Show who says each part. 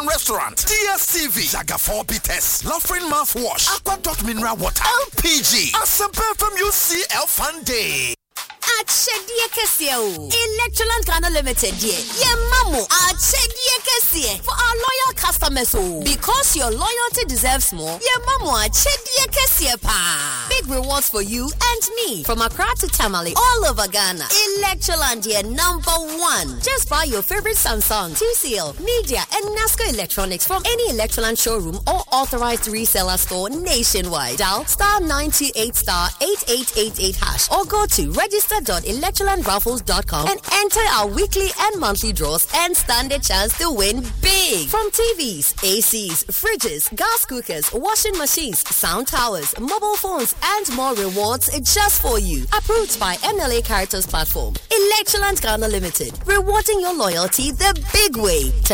Speaker 1: Restaurant, DSTV, Jaga 4 Bites, Lofrin Mouthwash, Aqua Mineral Water, LPG, Asempe from UCL Fun Day.
Speaker 2: Achedie Kesio, Electroland Ghana Limited, ye mamu, Achedie Kesie, for our loyal customers, because your loyalty deserves more, ye mamu, Achedie Kesie pa. Big rewards for you and me, from Accra to Tamale, all over Ghana. Electroland, #1. Just buy your favorite Samsung, TCL, Media, and NASCO Electronics from any Electroland showroom or authorized reseller store nationwide. Dial *98*8888# or go to register.electrolandraffles.com and enter our weekly and monthly draws and stand a chance to win big. From TVs, ACs, fridges, gas cookers, washing machines, sound towers, mobile phones, and more rewards just for you. Approved by NLA Caritas Platform. Electroland Ghana Limited. Rewarding your loyalty the big way.